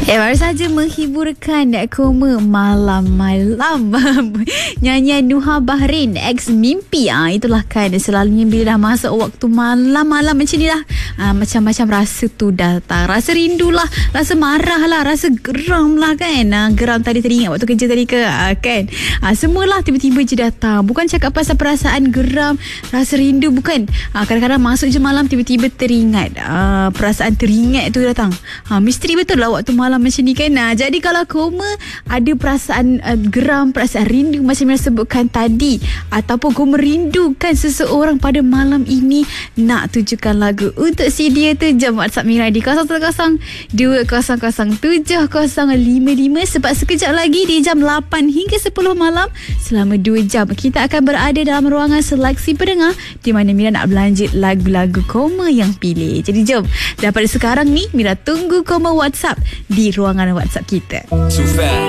Baru saja menghiburkan Koma malam-malam. Nyanyian Nuha Bahrain, Ex Mimpi. Itulah kan, selalunya bila dah masuk waktu malam-malam macam ni lah, macam-macam rasa tu datang. Rasa rindu lah, rasa marah lah, rasa geram lah kan. Geram tadi teringat waktu kerja tadi ke kan. Semualah tiba-tiba je datang. Bukan cakap pasal perasaan geram, rasa rindu, bukan. Kadang-kadang masuk je malam tiba-tiba teringat. Perasaan teringat tu datang. Misteri betul lah waktu malam macam ni kan. Jadi kalau Koma ada perasaan geram, perasaan rindu macam yang sebutkan tadi, ataupun Koma rindukan seseorang pada malam ini, nak tujukan lagu untuk si dia tu, jom WhatsApp Mira di 0102007055 sebab sekejap lagi di jam 8 hingga 10 malam, selama 2 jam kita akan berada dalam ruangan seleksi pendengar di mana Mira nak belanja lagu-lagu Koma yang pilih. Jadi jom, daripada sekarang ni Mira tunggu Koma WhatsApp di ruangan WhatsApp kita.